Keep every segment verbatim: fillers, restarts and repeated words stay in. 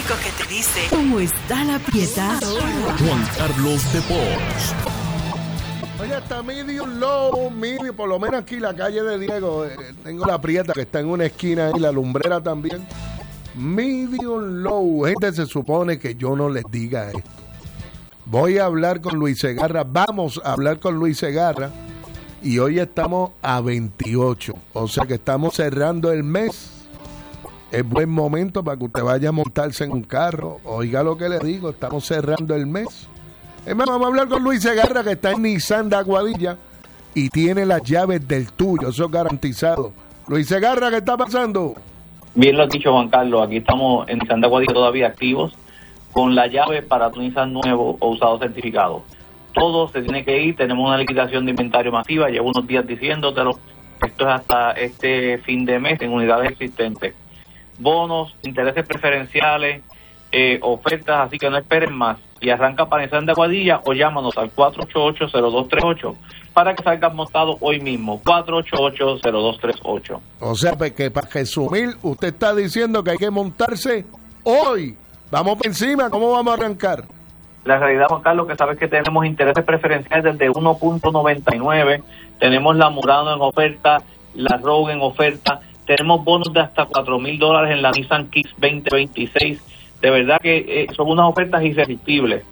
único que te dice cómo está la Prieta. Juan Carlos de Pons. Oye, está medium low, medium, por lo menos aquí la calle de Diego, eh, tengo la Prieta que está en una esquina y la lumbrera también. Medium low, gente, se supone que yo no les diga esto. Voy a hablar con Luis Segarra, vamos a hablar con Luis Segarra y hoy estamos a veintiocho, o sea que estamos cerrando el mes. Es buen momento para que usted vaya a montarse en un carro. Oiga lo que le digo, estamos cerrando el mes. Es más, vamos a hablar con Luis Segarra, que está en Nissan de Aguadilla y tiene las llaves del tuyo, eso es garantizado. Luis Segarra, ¿qué está pasando? Bien lo has dicho, Juan Carlos, aquí estamos en Nissan de Aguadilla todavía activos con la llave para tu Nissan nuevo o usado certificado. Todo se tiene que ir, tenemos una liquidación de inventario masiva, llevo unos días diciéndotelo, esto es hasta este fin de mes en unidades existentes. Bonos, intereses preferenciales, eh, ofertas, así que no esperen más. Y arranca para Nissan de Aguadilla o llámanos al cuatro ocho ocho, cero dos tres ocho para que salgas montado hoy mismo. cuatro ocho ocho, cero dos tres ocho. O sea, que para resumir, usted está diciendo que hay que montarse hoy. Vamos por encima, ¿cómo vamos a arrancar? La realidad, Juan Carlos, que sabes que tenemos intereses preferenciales desde uno punto noventa y nueve, tenemos la Murano en oferta, la Rogue en oferta, tenemos bonos de hasta cuatro mil dólares en la Nissan Kicks veinte veintiséis. De verdad que eh, son unas ofertas irresistibles.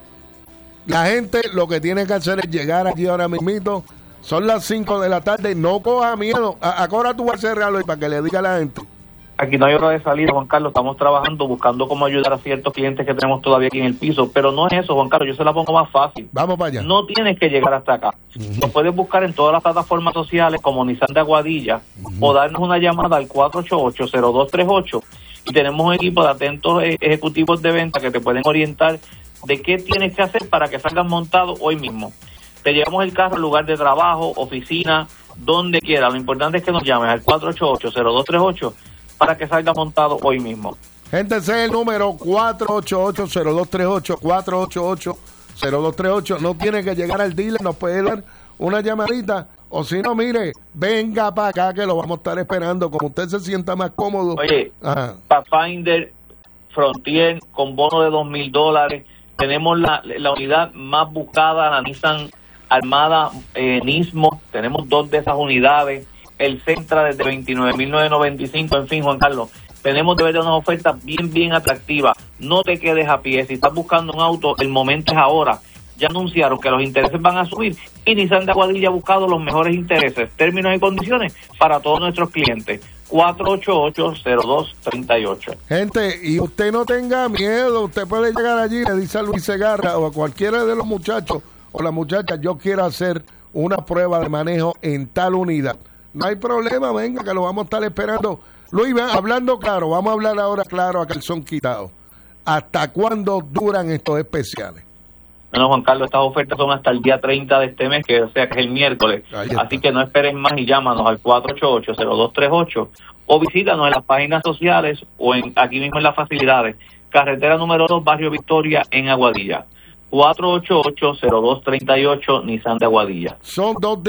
La gente lo que tiene que hacer es llegar allí ahora mismito. Son las cinco de la tarde. No coja miedo. ¿A, a qué hora tú vas a cerrarlo y para que le diga a la gente? Aquí no hay hora de salida, Juan Carlos. Estamos trabajando, buscando cómo ayudar a ciertos clientes que tenemos todavía aquí en el piso. Pero no es eso, Juan Carlos. Yo se la pongo más fácil. Vamos para allá. No tienes que llegar hasta acá. Uh-huh. Nos puedes buscar en todas las plataformas sociales como Nissan de Aguadilla uh-huh. o darnos una llamada al cuatro ocho ocho, cero dos tres ocho. Y tenemos un equipo de atentos ejecutivos de venta que te pueden orientar de qué tienes que hacer para que salgas montado hoy mismo. Te llevamos el carro al lugar de trabajo, oficina, donde quiera. Lo importante es que nos llames al cuatro ocho ocho, cero dos tres ocho para que salgas montado hoy mismo. Gente, ese es el número cuatro ocho ocho, cero dos tres ocho, cuatro ocho ocho, cero dos tres ocho. No tiene que llegar al dealer, nos puede dar una llamadita. O si no, mire, venga para acá que lo vamos a estar esperando, como usted se sienta más cómodo. Oye, Pathfinder, Frontier, con bono de dos mil dólares. Tenemos la, la unidad más buscada, la Nissan Armada eh, Nismo. Tenemos dos de esas unidades. El Sentra desde veintinueve mil novecientos noventa y cinco. En fin, Juan Carlos, tenemos de verdad una oferta bien, bien atractiva. No te quedes a pie. Si estás buscando un auto, el momento es ahora. Ya anunciaron que los intereses van a subir y Nissan de Aguadilla ha buscado los mejores intereses, términos y condiciones para todos nuestros clientes. cuatro ocho ocho, cero dos tres ocho. Gente, y usted no tenga miedo, usted puede llegar allí y le dice a Luis Segarra o a cualquiera de los muchachos o la muchacha, yo quiero hacer una prueba de manejo en tal unidad. No hay problema, venga, que lo vamos a estar esperando. Luis, hablando claro, vamos a hablar ahora claro a calzón quitado. ¿Hasta cuándo duran estos especiales? Bueno, Juan Carlos, estas ofertas son hasta el día treinta de este mes, que o sea que es el miércoles. Así que no esperes más y llámanos al cuatro ocho ocho, cero dos tres ocho o visítanos en las páginas sociales o en aquí mismo en las facilidades. Carretera número dos, Barrio Victoria, en Aguadilla. cuatro ocho ocho, cero dos tres ocho, Nissan de Aguadilla. Son dos